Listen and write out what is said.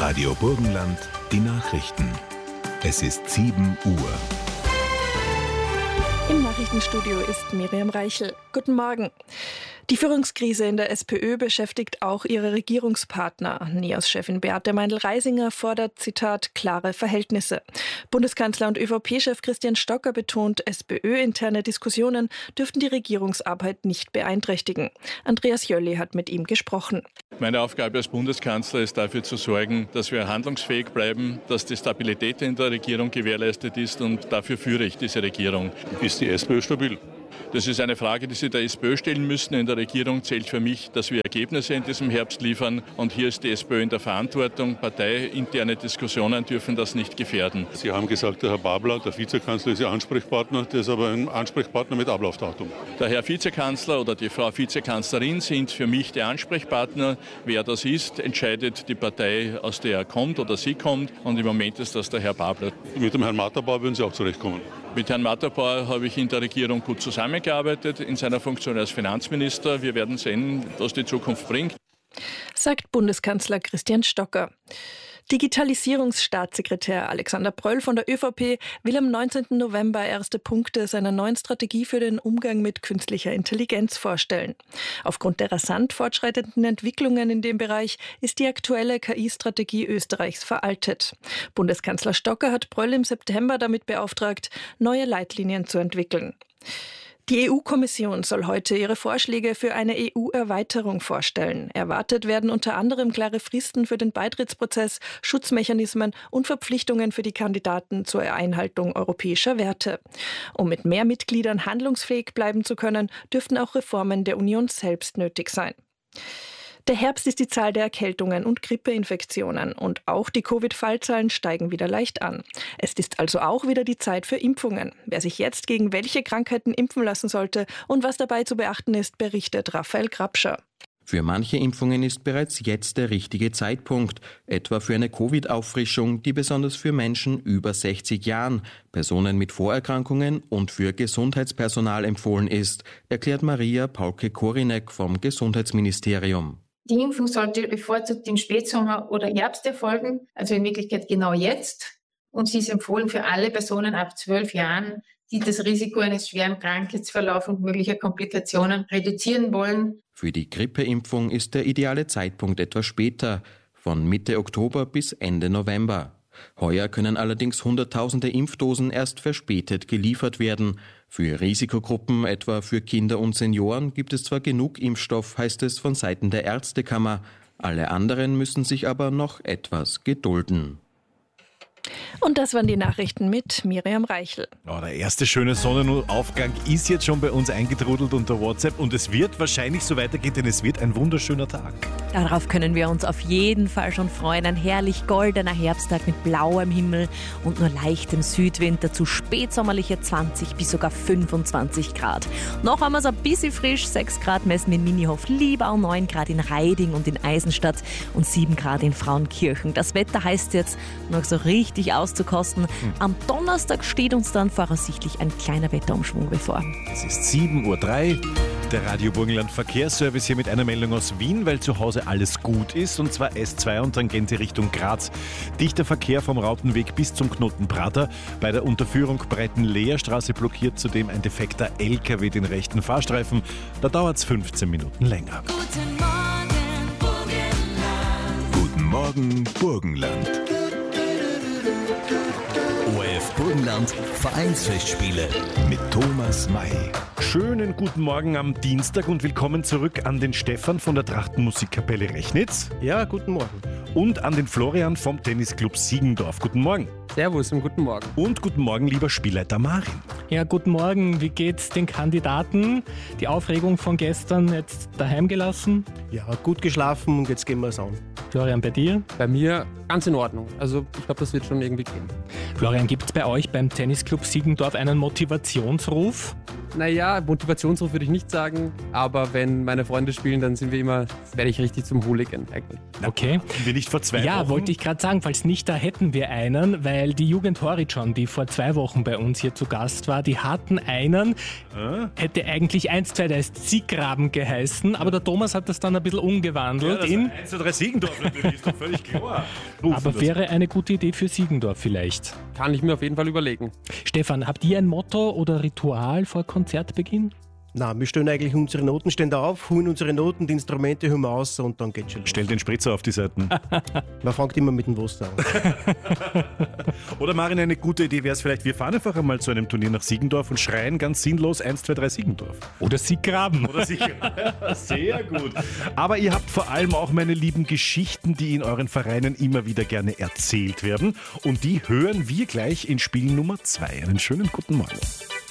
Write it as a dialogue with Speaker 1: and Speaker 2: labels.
Speaker 1: Radio Burgenland, die Nachrichten. Es ist 7 Uhr.
Speaker 2: Im Nachrichtenstudio ist Miriam Reichel. Guten Morgen. Die Führungskrise in der SPÖ beschäftigt auch ihre Regierungspartner. NEOS-Chefin Beate Meindl-Reisinger fordert, Zitat, klare Verhältnisse. Bundeskanzler und ÖVP-Chef Christian Stocker betont, SPÖ-interne Diskussionen dürften die Regierungsarbeit nicht beeinträchtigen. Andreas Jölli hat mit ihm gesprochen.
Speaker 3: Meine Aufgabe als Bundeskanzler ist dafür zu sorgen, dass wir handlungsfähig bleiben, dass die Stabilität in der Regierung gewährleistet ist, und dafür führe ich diese Regierung.
Speaker 4: Ist die SPÖ stabil?
Speaker 3: Das ist eine Frage, die Sie der SPÖ stellen müssen. In der Regierung zählt für mich, dass wir Ergebnisse in diesem Herbst liefern. Und hier ist die SPÖ in der Verantwortung. Parteiinterne Diskussionen dürfen das nicht gefährden.
Speaker 4: Sie haben gesagt, der Herr Babler, der Vizekanzler, ist Ihr Ansprechpartner. Der ist aber ein Ansprechpartner mit Ablaufdatum.
Speaker 3: Der Herr Vizekanzler oder die Frau Vizekanzlerin sind für mich der Ansprechpartner. Wer das ist, entscheidet die Partei, aus der er kommt oder sie kommt. Und im Moment ist das der Herr Babler.
Speaker 4: Mit dem Herrn Matterbauer würden Sie auch zurechtkommen?
Speaker 3: Mit Herrn Matterbauer habe ich in der Regierung gut zusammengearbeitet, in seiner Funktion als Finanzminister. Wir werden sehen, was die Zukunft bringt,
Speaker 2: sagt Bundeskanzler Christian Stocker. Digitalisierungsstaatssekretär Alexander Pröll von der ÖVP will am 19. November erste Punkte seiner neuen Strategie für den Umgang mit künstlicher Intelligenz vorstellen. Aufgrund der rasant fortschreitenden Entwicklungen in dem Bereich ist die aktuelle KI-Strategie Österreichs veraltet. Bundeskanzler Stocker hat Pröll im September damit beauftragt, neue Leitlinien zu entwickeln. Die EU-Kommission soll heute ihre Vorschläge für eine EU-Erweiterung vorstellen. Erwartet werden unter anderem klare Fristen für den Beitrittsprozess, Schutzmechanismen und Verpflichtungen für die Kandidaten zur Einhaltung europäischer Werte. Um mit mehr Mitgliedern handlungsfähig bleiben zu können, dürften auch Reformen der Union selbst nötig sein. Der Herbst ist die Zahl der Erkältungen und Grippeinfektionen und auch die Covid-Fallzahlen steigen wieder leicht an. Es ist also auch wieder die Zeit für Impfungen. Wer sich jetzt gegen welche Krankheiten impfen lassen sollte und was dabei zu beachten ist, berichtet Raphael Grabscher.
Speaker 5: Für manche Impfungen ist bereits jetzt der richtige Zeitpunkt, etwa für eine Covid-Auffrischung, die besonders für Menschen über 60 Jahren, Personen mit Vorerkrankungen und für Gesundheitspersonal empfohlen ist, erklärt Maria Paulke-Korinek vom Gesundheitsministerium.
Speaker 6: Die Impfung sollte bevorzugt im Spätsommer oder Herbst erfolgen, also in Wirklichkeit genau jetzt. Und sie ist empfohlen für alle Personen ab 12 Jahren, die das Risiko eines schweren Krankheitsverlaufs und möglicher Komplikationen reduzieren wollen.
Speaker 5: Für die Grippeimpfung ist der ideale Zeitpunkt etwas später, von Mitte Oktober bis Ende November. Heuer können allerdings Hunderttausende Impfdosen erst verspätet geliefert werden. Für Risikogruppen, etwa für Kinder und Senioren, gibt es zwar genug Impfstoff, heißt es von Seiten der Ärztekammer. Alle anderen müssen sich aber noch etwas gedulden.
Speaker 2: Und das waren die Nachrichten mit Miriam Reichel.
Speaker 7: Oh, der erste schöne Sonnenaufgang ist jetzt schon bei uns eingetrudelt unter WhatsApp und es wird wahrscheinlich so weitergehen, denn es wird ein wunderschöner Tag.
Speaker 8: Darauf können wir uns auf jeden Fall schon freuen. Ein herrlich goldener Herbsttag mit blauem Himmel und nur leichtem Südwind, dazu spätsommerliche 20 bis sogar 25 Grad. Noch haben wir es ein bisschen frisch, 6 Grad messen wir in Minihof, Liebau, 9 Grad in Reiding und in Eisenstadt und 7 Grad in Frauenkirchen. Das Wetter heißt jetzt noch so richtig auszukosten. Am Donnerstag steht uns dann voraussichtlich ein kleiner Wetterumschwung bevor.
Speaker 7: Es ist 7:03 Uhr. Der Radio Burgenland Verkehrsservice hier mit einer Meldung aus Wien, weil zu Hause alles gut ist, und zwar S2 und Tangente Richtung Graz. Dichter Verkehr vom Rautenweg bis zum Knoten Prater. Bei der Unterführung Breitenleerstraße blockiert zudem ein defekter LKW den rechten Fahrstreifen. Da dauert es 15 Minuten länger.
Speaker 1: Guten Morgen, Burgenland. ORF Burgenland Vereinsfestspiele mit Thomas May.
Speaker 7: Schönen guten Morgen am Dienstag und willkommen zurück an den Stefan von der Trachtenmusikkapelle Rechnitz.
Speaker 9: Ja, guten Morgen.
Speaker 7: Und an den Florian vom Tennisclub Siegendorf. Guten Morgen.
Speaker 9: Servus und guten Morgen.
Speaker 7: Und guten Morgen, lieber Spielleiter Marin.
Speaker 10: Ja, guten Morgen. Wie geht's den Kandidaten? Die Aufregung von gestern jetzt daheim gelassen?
Speaker 9: Ja, gut geschlafen und jetzt gehen wir es an.
Speaker 10: Florian, bei dir?
Speaker 11: Bei mir ganz in Ordnung. Also ich glaube, das wird schon irgendwie gehen.
Speaker 10: Florian, gibt es bei euch beim Tennisclub Siegendorf einen Motivationsruf?
Speaker 11: Naja, Motivationsruf würde ich nicht sagen, aber wenn meine Freunde spielen, dann werde ich richtig zum Hooligan eigentlich.
Speaker 10: Okay.
Speaker 7: Wir nicht vor 2 Wochen?
Speaker 10: Ja, wollte ich gerade sagen, falls nicht, da hätten wir einen, weil die Jugend Horizon, die vor 2 Wochen bei uns hier zu Gast war, die hatten einen, hätte eigentlich 1, 2, 3 Sieggraben geheißen, aber der Thomas hat das dann ein bisschen umgewandelt in
Speaker 7: 1, 2, 3 Siegendorf natürlich, ist doch völlig klar.
Speaker 10: Aber wäre eine gute Idee für Siegendorf vielleicht.
Speaker 11: Kann ich mir auf jeden Fall überlegen.
Speaker 10: Stefan, habt ihr ein Motto oder Ritual vor Konzertbeginn?
Speaker 9: Nein, wir stellen eigentlich unsere Notenstände auf, holen unsere Noten, die Instrumente holen wir raus und dann geht's schon los.
Speaker 7: Stell den Spritzer auf die Seiten.
Speaker 9: Man fängt immer mit dem Wasser an.
Speaker 7: Oder Marin, eine gute Idee wäre es vielleicht, wir fahren einfach einmal zu einem Turnier nach Siegendorf und schreien ganz sinnlos 1, 2, 3 Siegendorf.
Speaker 10: Oder Sieggraben.
Speaker 7: Sehr gut. Aber ihr habt vor allem auch, meine lieben, Geschichten, die in euren Vereinen immer wieder gerne erzählt werden. Und die hören wir gleich in Spiel Nummer 2. Einen schönen guten Morgen.